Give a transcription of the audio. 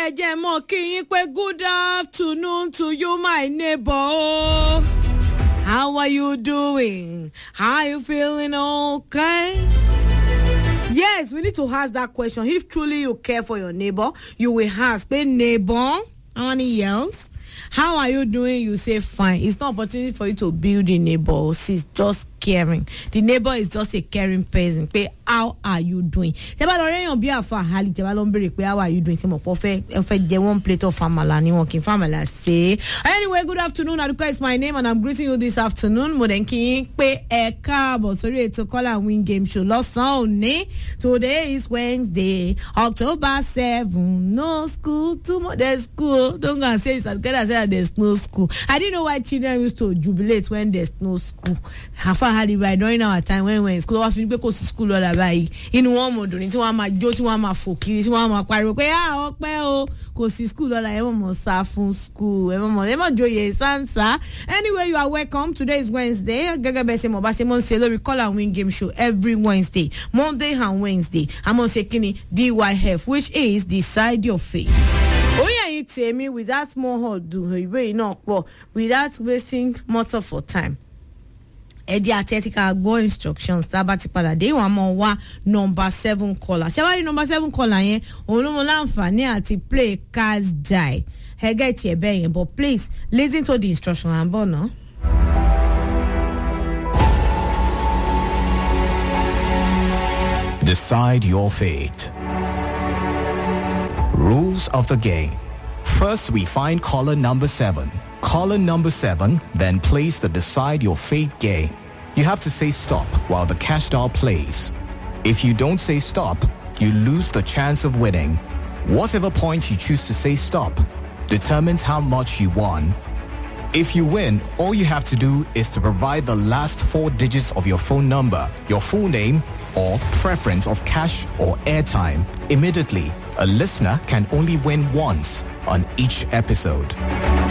jẹ́ mọ́ kí yín pé good afternoon to you my neighbor. How are you doing? How are you feeling? Okay? Yes, we need to ask that question. If truly you care for your neighbor, you will ask, hey neighbor, anyone else? How are you doing? You say fine. It's not an opportunity for you to build a neighbor. It's just caring. The neighbor is just a caring person. Pé how are you doing? Tẹ́bá lọ rẹ́yàn bí àfa àhálì tẹ́bá lọ ń béèrè pé how are you doing? Kí mo pọ̀ fẹ́ jẹ one plate of àmàlà ni wọn kì í fàmàlà ṣe. Anyway, good afternoon. Aduka is my name and I'm greeting you this afternoon. Mo dẹ̀ kí yín pé ẹ káàbọ̀ sórí ètò Call and Win game show lọ́sàn-án òní. Today is Wednesday, October 7. No school tomorrow. There's school. Don't go and say it's Aduka that there's no school. I didn't know why children used to jubilate when there's no school. Hafa had it right during our time when we're in school. I was thinking because school or that by in one mode. Into one my joke, one my fokiri, one my quarry. Okay, oh, because school or I almost from school. Everyone joy answer. Anyway, you are welcome. Today is Wednesday. Gaga bese mo base mon say we Call and Win game show every Wednesday, Monday and Wednesday. I'm on sekini DYF, which is Decide Your Fate. Oh yeah, you tell me without more without wasting much of our time. Edi Atletical go instructions tabati pada de wa mo wa number 7 caller. Se wa number 7 caller yen ohun lo mo lanfani ati play cards die. He get here be yen, but please listen to the instruction and no. Decide your fate. Rules of the game. First, we find caller number 7. Caller number 7, then plays the Decide Your Fate game. You have to say stop while the cash doll plays. If you don't say stop, you lose the chance of winning. Whatever point you choose to say stop determines how much you won. If you win, all you have to do is to provide the last 4 digits of your phone number, your full name, or preference of cash or airtime. Immediately, a listener can only win once on each episode.